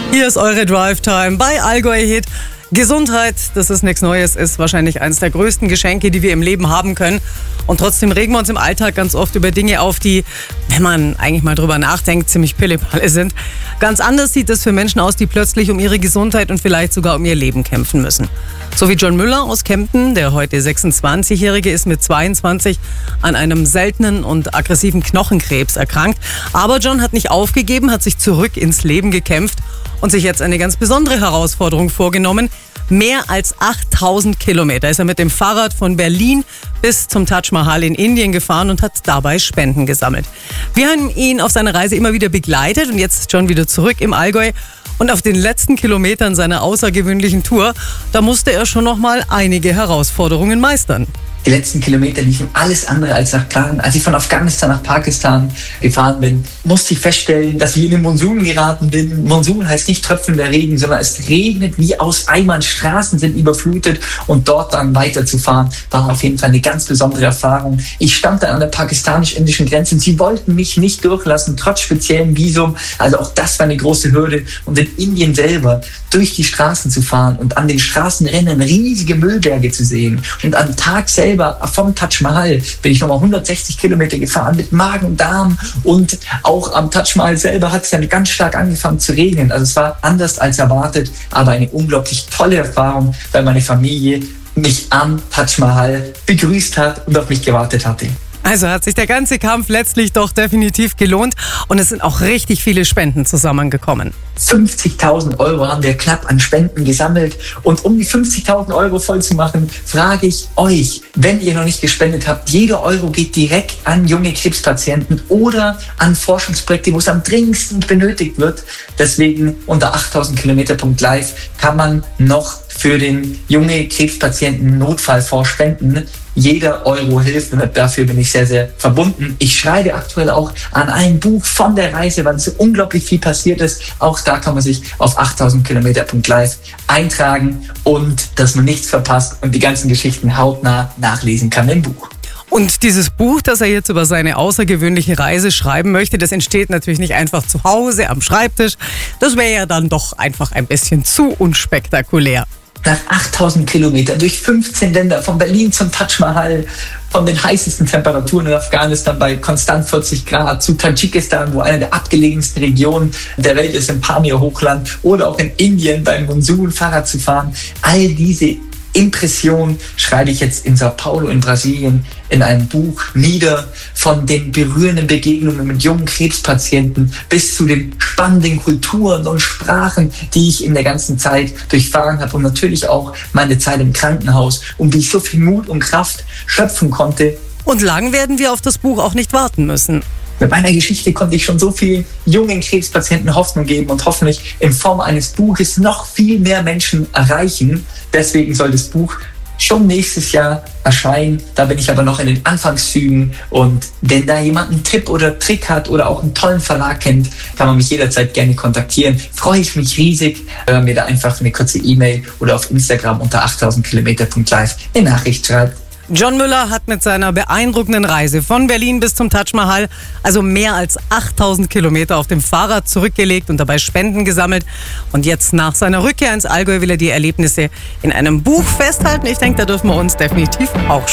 Hier ist eure Drive Time bei Allgäu Hit. Gesundheit, das ist nichts Neues, ist wahrscheinlich eines der größten Geschenke, die wir im Leben haben können. Und trotzdem regen wir uns im Alltag ganz oft über Dinge auf, die, wenn man eigentlich mal drüber nachdenkt, ziemlich Pillepalle sind. Ganz anders sieht es für Menschen aus, die plötzlich um ihre Gesundheit und vielleicht sogar um ihr Leben kämpfen müssen. So wie John Müller aus Kempten, der heute 26-Jährige ist mit 22 an einem seltenen und aggressiven Knochenkrebs erkrankt. Aber John hat nicht aufgegeben, hat sich zurück ins Leben gekämpft und sich jetzt eine ganz besondere Herausforderung vorgenommen. Mehr als 8000 Kilometer ist er mit dem Fahrrad von Berlin bis zum Taj Mahal in Indien gefahren und hat dabei Spenden gesammelt. Wir haben ihn auf seiner Reise immer wieder begleitet und jetzt ist John wieder zurück im Allgäu. Und auf den letzten Kilometern seiner außergewöhnlichen Tour, da musste er schon noch mal einige Herausforderungen meistern. Die letzten Kilometer liefen alles andere als nach Plan. Als ich von Afghanistan nach Pakistan gefahren bin, musste ich feststellen, dass ich in den Monsun geraten bin. Monsun heißt nicht tröpfelnder Regen, sondern es regnet wie aus Eimern. Straßen sind überflutet und dort dann weiterzufahren, war auf jeden Fall eine ganz besondere Erfahrung. Ich stand dann an der pakistanisch-indischen Grenze und sie wollten mich nicht durchlassen, trotz speziellem Visum. Also auch das war eine große Hürde. Und in Indien selber durch die Straßen zu fahren und an den Straßenrändern riesige Müllberge zu sehen und am Tag selber vom Taj Mahal bin ich nochmal 160 Kilometer gefahren mit Magen, Darm und auch am Taj Mahal selber hat es dann ganz stark angefangen zu regnen. Also es war anders als erwartet, aber eine unglaublich tolle Erfahrung, weil meine Familie mich am Taj Mahal begrüßt hat und auf mich gewartet hatte. Also hat sich der ganze Kampf letztlich doch definitiv gelohnt und es sind auch richtig viele Spenden zusammengekommen. 50.000 Euro haben wir knapp an Spenden gesammelt und um die 50.000 Euro voll zu machen, frage ich euch, wenn ihr noch nicht gespendet habt, jeder Euro geht direkt an junge Krebspatienten oder an Forschungsprojekte, wo es am dringendsten benötigt wird. Deswegen unter 8000kilometer.live kann man noch für den junge Krebspatienten Notfallfonds spenden. Jeder Euro hilft und dafür bin ich sehr, sehr verbunden. Ich schreibe aktuell auch an einem Buch von der Reise, weil so unglaublich viel passiert ist. Auch da kann man sich auf 8000kilometer.live eintragen und dass man nichts verpasst und die ganzen Geschichten hautnah nachlesen kann im Buch. Und dieses Buch, das er jetzt über seine außergewöhnliche Reise schreiben möchte, das entsteht natürlich nicht einfach zu Hause am Schreibtisch. Das wäre ja dann doch einfach ein bisschen zu unspektakulär. Nach 8000 Kilometern durch 15 Länder, von Berlin zum Taj Mahal, von den heißesten Temperaturen in Afghanistan bei konstant 40 Grad zu Tadschikistan, wo eine der abgelegensten Regionen der Welt ist, im Pamir-Hochland, oder auch in Indien beim Monsun Fahrrad zu fahren. All diese Impression schreibe ich jetzt in Sao Paulo in Brasilien in einem Buch nieder, von den berührenden Begegnungen mit jungen Krebspatienten bis zu den spannenden Kulturen und Sprachen, die ich in der ganzen Zeit durchfahren habe und natürlich auch meine Zeit im Krankenhaus, um die ich so viel Mut und Kraft schöpfen konnte. Und lang werden wir auf das Buch auch nicht warten müssen. Mit meiner Geschichte konnte ich schon so vielen jungen Krebspatienten Hoffnung geben und hoffentlich in Form eines Buches noch viel mehr Menschen erreichen. Deswegen soll das Buch schon nächstes Jahr erscheinen. Da bin ich aber noch in den Anfangszügen. Und wenn da jemand einen Tipp oder Trick hat oder auch einen tollen Verlag kennt, kann man mich jederzeit gerne kontaktieren. Freue ich mich riesig, wenn man mir da einfach eine kurze E-Mail oder auf Instagram unter 8000kilometer.live eine Nachricht schreibt. John Müller hat mit seiner beeindruckenden Reise von Berlin bis zum Taj Mahal also mehr als 8000 Kilometer auf dem Fahrrad zurückgelegt und dabei Spenden gesammelt. Und jetzt nach seiner Rückkehr ins Allgäu will er die Erlebnisse in einem Buch festhalten. Ich denke, da dürfen wir uns definitiv auch